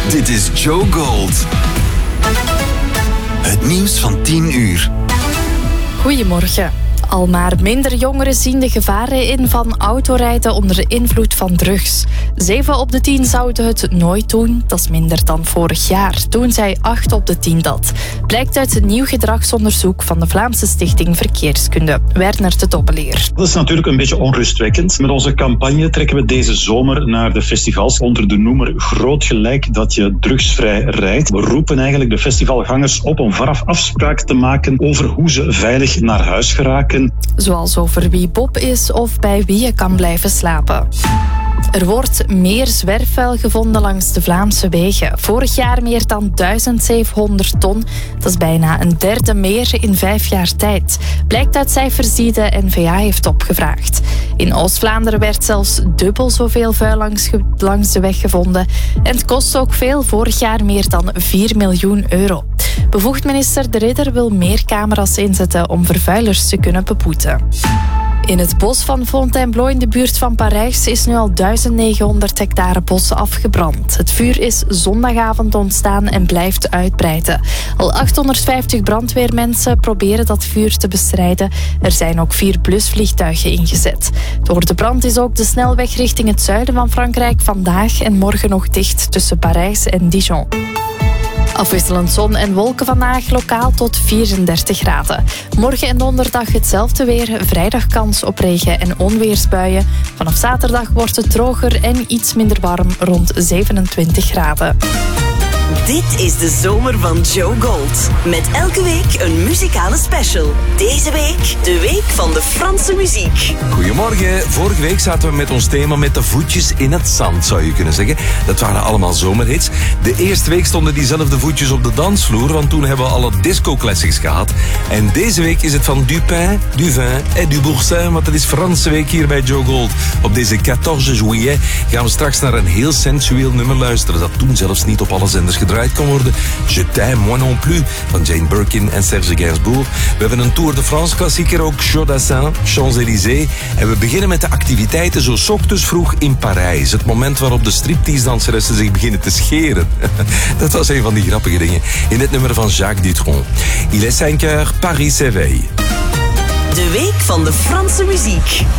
Dit is Joe Gold. Het nieuws van 10 uur. Goedemorgen. Al maar minder jongeren zien de gevaren in van autorijden onder de invloed van drugs. 7 op de 10 zouden het nooit doen. Dat is minder dan vorig jaar. Toen zei 8 op de 10 dat. Blijkt uit een nieuw gedragsonderzoek van de Vlaamse Stichting Verkeerskunde. Werner de Dobbeleer. Dat is natuurlijk een beetje onrustwekkend. Met onze campagne trekken we deze zomer naar de festivals onder de noemer Groot Gelijk dat je drugsvrij rijdt. We roepen eigenlijk de festivalgangers op om vooraf afspraak te maken over hoe ze veilig naar huis geraken. Zoals over wie Bob is of bij wie je kan blijven slapen. Er wordt meer zwerfvuil gevonden langs de Vlaamse wegen. Vorig jaar meer dan 1700 ton. Dat is bijna een derde meer in 5 jaar tijd. Blijkt uit cijfers die de N-VA heeft opgevraagd. In Oost-Vlaanderen werd zelfs dubbel zoveel vuil langs de weg gevonden. En het kost ook veel. Vorig jaar meer dan 4 miljoen euro. Bevoegd minister De Ridder wil meer camera's inzetten om vervuilers te kunnen beboeten. In het bos van Fontainebleau in de buurt van Parijs is nu al 1900 hectare bos afgebrand. Het vuur is zondagavond ontstaan en blijft uitbreiden. Al 850 brandweermensen proberen dat vuur te bestrijden. Er zijn ook 4 blusvliegtuigen ingezet. Door de brand is ook de snelweg richting het zuiden van Frankrijk vandaag en morgen nog dicht tussen Parijs en Dijon. Afwisselend zon en wolken vandaag, lokaal tot 34 graden. Morgen en donderdag hetzelfde weer, vrijdag kans op regen- en onweersbuien. Vanaf zaterdag wordt het droger en iets minder warm, rond 27 graden. Dit is de zomer van Joe Gold. Met elke week een muzikale special. Deze week de week van de Franse muziek. Goedemorgen. Vorige week zaten we met ons thema met de voetjes in het zand, zou je kunnen zeggen. Dat waren allemaal zomerhits. De eerste week stonden diezelfde voetjes op de dansvloer, want toen hebben we alle disco-classics gehad. En deze week is het van Dupin, Duvin en Duboursin, want het is Franse week hier bij Joe Gold. Op deze 14 juillet gaan we straks naar een heel sensueel nummer luisteren, dat toen zelfs niet op alle zenders gedraaid kan worden. Je t'aime, moi non plus, van Jane Birkin en Serge Gainsbourg. We hebben een Tour de France klassieker, ook Jodassin, Champs-Élysées. En we beginnen met de activiteiten zo 's ochtends vroeg in Parijs. Het moment waarop de striptease-danseressen zich beginnen te scheren. Dat was een van die grappige dingen in dit nummer van Jacques Dutronc. Il est 5 heures, Paris s'éveille. De week van de Franse muziek.